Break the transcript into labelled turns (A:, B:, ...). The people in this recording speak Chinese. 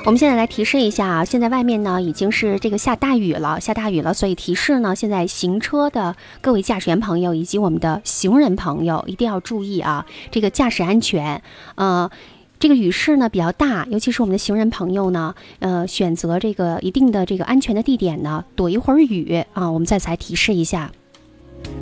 A: 我们现在来提示一下啊，现在外面呢已经是这个下大雨了，所以提示呢，现在行车的各位驾驶员朋友以及我们的行人朋友一定要注意啊，这个驾驶安全。这个雨势呢比较大，尤其是我们的行人朋友呢，选择这个一定的这个安全的地点呢，躲一会儿雨啊。我们再次来提示一下。